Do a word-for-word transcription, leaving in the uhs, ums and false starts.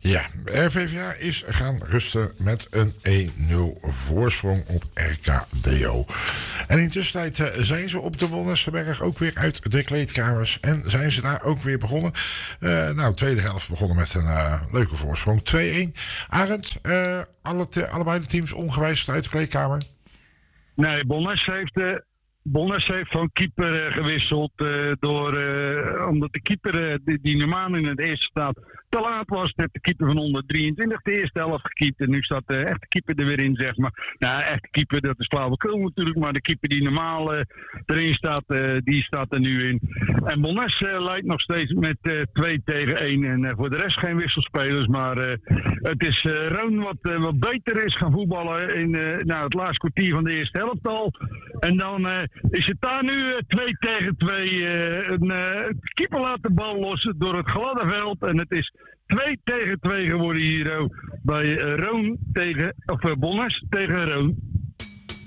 Ja, R V V A is gaan rusten met een één nul voorsprong op R K D O. En in tussentijd uh, zijn ze op de Wonnersberg ook weer uit de kleedkamers. En zijn ze daar ook weer begonnen. Uh, nou, tweede helft begonnen met een uh, leuke voorsprong. twee-één. Arend, uh, alle te, allebei de teams ongewijzigd uit de kleedkamer? Nee, Bonners heeft... Uh... Bonners heeft van keeper uh, gewisseld uh, door, uh, omdat de keeper uh, die, die normaal in het eerste staat te laat was. Heeft de keeper van onder drieëntwintig de eerste helft gekiept. En nu staat de echte keeper er weer in, zeg maar. Nou, echte keeper, dat is flauwekul natuurlijk. Maar de keeper die normaal uh, erin staat, uh, die staat er nu in. En Bonners uh, leidt nog steeds met uh, twee tegen één. En uh, voor de rest geen wisselspelers. Maar uh, het is uh, Roon wat, uh, wat beter is gaan voetballen in uh, nou, het laatste kwartier van de eerste helft al. En dan... Uh, is het daar nu uh, twee tegen twee. Uh, een uh, keeper laat de bal los door het gladde veld. En het is twee tegen twee geworden hier uh, bij uh, Roon tegen, of uh, Bonners tegen Roon.